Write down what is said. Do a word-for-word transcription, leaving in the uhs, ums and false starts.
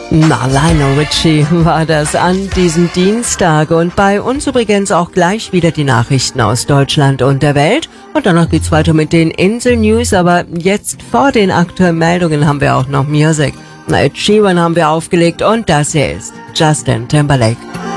Na, Lionel Richie war das an diesem Dienstag. Und bei uns übrigens auch gleich wieder die Nachrichten aus Deutschland und der Welt. Und danach geht's weiter mit den Insel-News. Aber jetzt vor den aktuellen Meldungen haben wir auch noch Musik. Ed Sheeran haben wir aufgelegt und das hier ist Justin Timberlake.